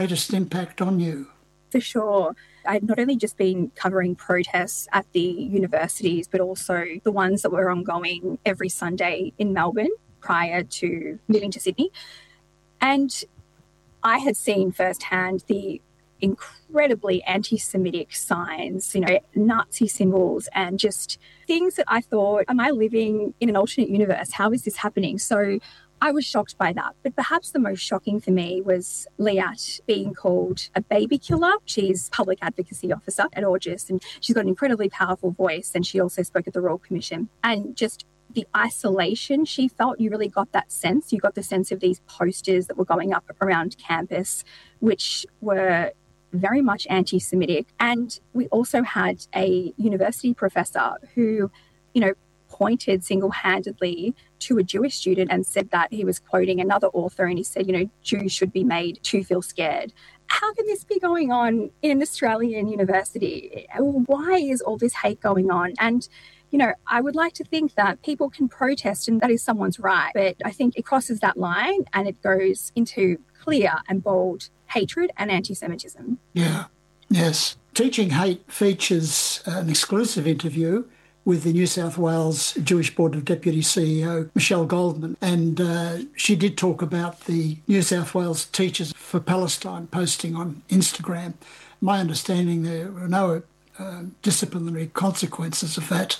greatest impact on you? For sure. I'd not only just been covering protests at the universities, but also the ones that were ongoing every Sunday in Melbourne prior to moving to Sydney. And I had seen firsthand the incredibly anti-Semitic signs, Nazi symbols, and just things that I thought, am I living in an alternate universe? How is this happening? So I was shocked by that. But perhaps the most shocking for me was Liat being called a baby killer. She's public advocacy officer at Augis, and she's got an incredibly powerful voice, and she also spoke at the Royal Commission. And just the isolation she felt, you really got that sense. You got the sense of these posters that were going up around campus, which were very much anti-Semitic. And we also had a university professor who, pointed single-handedly to a Jewish student and said that he was quoting another author, and he said, Jews should be made to feel scared. How can this be going on in an Australian university? Why is all this hate going on? And I would like to think that people can protest and that is someone's right. But I think it crosses that line and it goes into clear and bold hatred and anti-Semitism. Yeah, yes. Teaching Hate features an exclusive interview with the New South Wales Jewish Board of Deputy CEO, Michelle Goldman. And she did talk about the New South Wales Teachers for Palestine posting on Instagram. My understanding, there were no disciplinary consequences of that.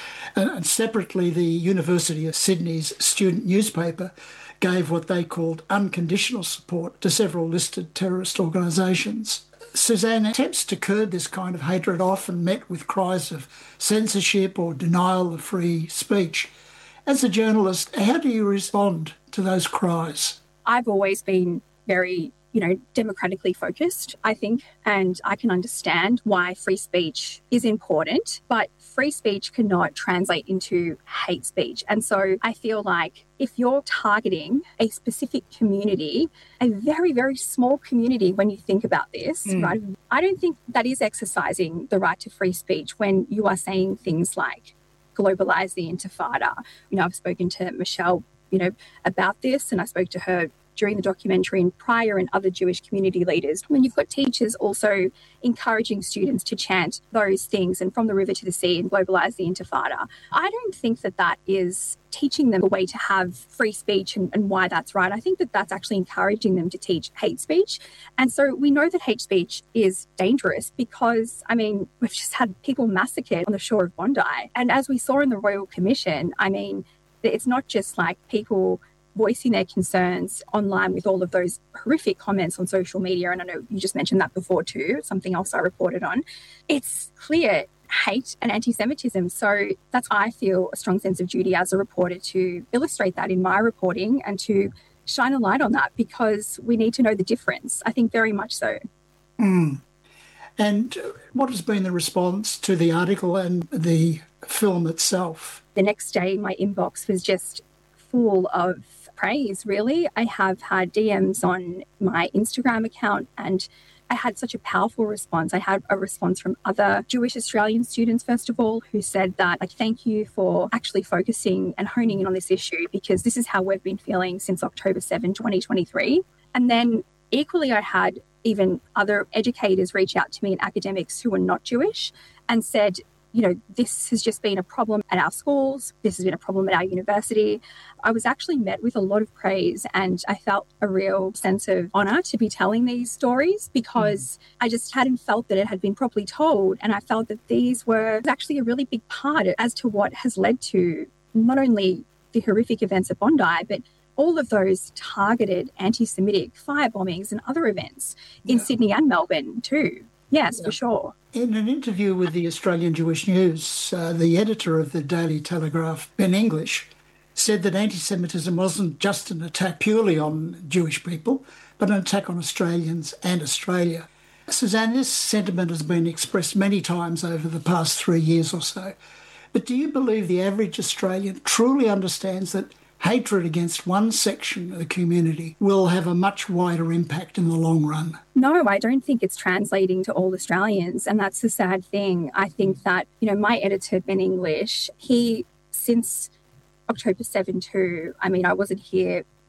And separately, the University of Sydney's student newspaper gave what they called unconditional support to several listed terrorist organisations. Suzanne, attempts to curb this kind of hatred often met with cries of censorship or denial of free speech. As a journalist, how do you respond to those cries? I've always been very democratically focused, I think, and I can understand why free speech is important, but free speech cannot translate into hate speech. And so I feel like if you're targeting a specific community, a very, very small community when you think about this, right, I don't think that is exercising the right to free speech when you are saying things like globalise the intifada. I've spoken to Michelle, about this, and I spoke to her during the documentary and prior, and other Jewish community leaders. When you've got teachers also encouraging students to chant those things and from the river to the sea and globalise the intifada, I don't think that that is teaching them a way to have free speech and why that's right. I think that that's actually encouraging them to teach hate speech. And so we know that hate speech is dangerous because, we've just had people massacred on the shore of Bondi. And as we saw in the Royal Commission, it's not just like people voicing their concerns online with all of those horrific comments on social media. And I know you just mentioned that before too, something else I reported on. It's clear hate and anti-Semitism. So that's why I feel a strong sense of duty as a reporter to illustrate that in my reporting and to shine a light on that, because we need to know the difference. I think very much so. And what has been the response to the article and the film itself? The next day, my inbox was just full of praise, really. I have had DMs on my Instagram account, and I had such a powerful response. I had a response from other Jewish Australian students, first of all, who said that, thank you for actually focusing and honing in on this issue, because this is how we've been feeling since October 7, 2023. And then equally, I had even other educators reach out to me and academics who are not Jewish and said, this has just been a problem at our schools. This has been a problem at our university. I was actually met with a lot of praise, and I felt a real sense of honour to be telling these stories, because I just hadn't felt that it had been properly told. And I felt that these were actually a really big part as to what has led to not only the horrific events at Bondi, but all of those targeted anti-Semitic firebombings and other events in Sydney and Melbourne too. Yes, for sure. In an interview with the Australian Jewish News, the editor of the Daily Telegraph, Ben English, said that anti-Semitism wasn't just an attack purely on Jewish people, but an attack on Australians and Australia. Suzanne, this sentiment has been expressed many times over the past 3 years or so. But do you believe the average Australian truly understands that hatred against one section of the community will have a much wider impact in the long run? No, I don't think it's translating to all Australians, and that's the sad thing. I think that, my editor, Ben English, since October 7 too, I wasn't here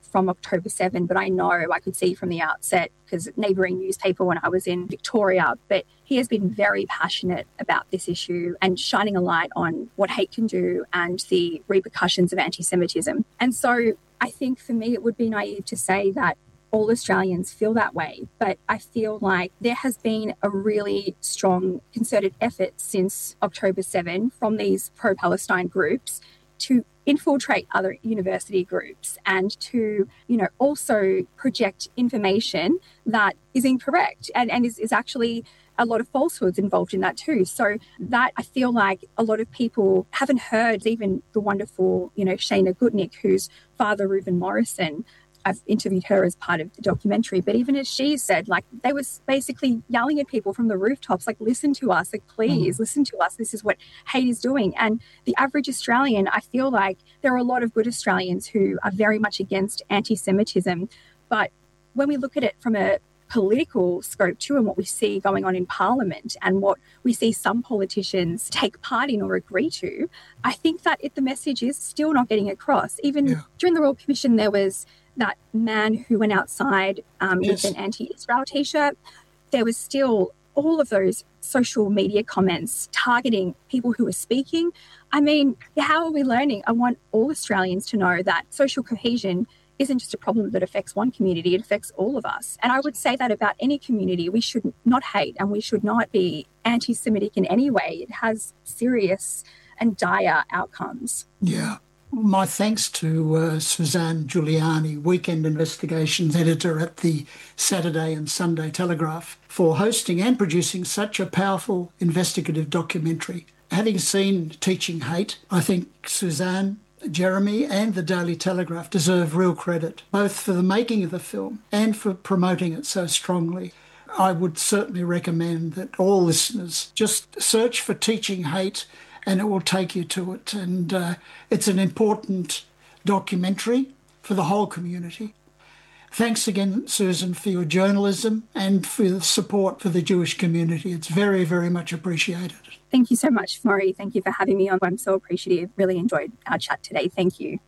from October 7, but I know I could see from the outset, because neighbouring newspaper when I was in Victoria, but he has been very passionate about this issue and shining a light on what hate can do and the repercussions of anti-Semitism. And so I think for me, it would be naive to say that all Australians feel that way, but I feel like there has been a really strong concerted effort since October 7 from these pro-Palestine groups to infiltrate other university groups and to, also project information that is incorrect and is actually a lot of falsehoods involved in that too. So that I feel like a lot of people haven't heard, even the wonderful, Shana Gutnick, whose father, Reuven Morrison, I've interviewed her as part of the documentary, but even as she said, like, they were basically yelling at people from the rooftops, like, listen to us, like, please listen to us. This is what hate is doing. And the average Australian, I feel like there are a lot of good Australians who are very much against anti-Semitism. But when we look at it from a political scope too, and what we see going on in Parliament and what we see some politicians take part in or agree to, I think that the message is still not getting across. Even during the Royal Commission, there was that man who went outside with an anti-Israel T-shirt. There was still all of those social media comments targeting people who are speaking. I mean, how are we learning? I want all Australians to know that social cohesion isn't just a problem that affects one community, it affects all of us. And I would say that about any community. We should not hate and we should not be anti-Semitic in any way. It has serious and dire outcomes. Yeah. My thanks to Suzanne Giuliani, Weekend Investigations editor at the Saturday and Sunday Telegraph, for hosting and producing such a powerful investigative documentary. Having seen Teaching Hate, I think Suzanne, Jeremy and the Daily Telegraph deserve real credit, both for the making of the film and for promoting it so strongly. I would certainly recommend that all listeners just search for Teaching Hate and it will take you to it. And it's an important documentary for the whole community. Thanks again, Susan, for your journalism and for the support for the Jewish community. It's very, very much appreciated. Thank you so much, Maury. Thank you for having me on. I'm so appreciative. Really enjoyed our chat today. Thank you.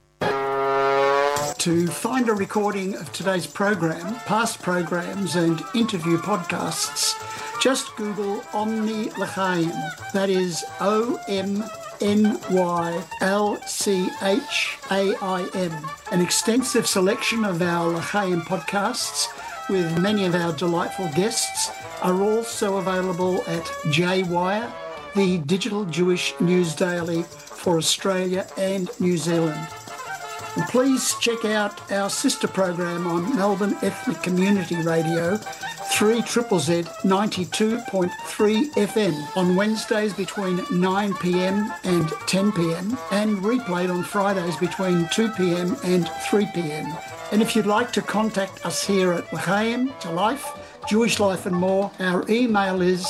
To find a recording of today's program, past programs and interview podcasts, just Google Omni L'Chaim. That is OMNYLCHAIM. An extensive selection of our L'Chaim podcasts with many of our delightful guests are also available at JWire, the digital Jewish news daily for Australia and New Zealand. And please check out our sister program on Melbourne Ethnic Community Radio, 3ZZZ 92.3 FM on Wednesdays between 9 p.m. and 10 p.m. and replayed on Fridays between 2 p.m. and 3 p.m. And if you'd like to contact us here at L'Chaim, To Life, Jewish Life and More, our email is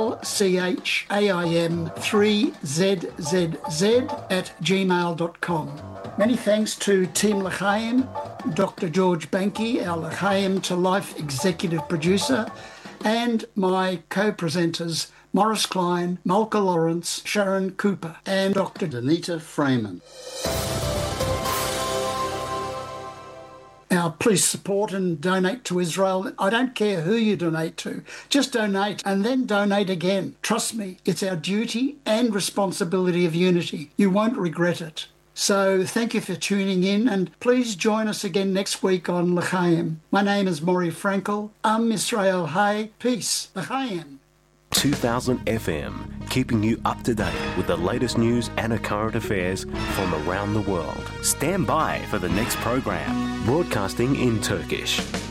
lchaim3zzz@gmail.com. Many thanks to Team L'Chaim, Dr. George Banky, our L'Chaim To Life executive producer, and my co-presenters Morris Klein, Malka Lawrence, Sharon Cooper, and Dr. Danita Freeman. Now, please support and donate to Israel. I don't care who you donate to. Just donate and then donate again. Trust me, it's our duty and responsibility of unity. You won't regret it. So thank you for tuning in, and please join us again next week on L'Chaim. My name is Maury Frankel. Am Yisrael Hai. Peace. L'Chaim. 2000 FM, keeping you up to date with the latest news and current affairs from around the world. Stand by for the next program, broadcasting in Turkish.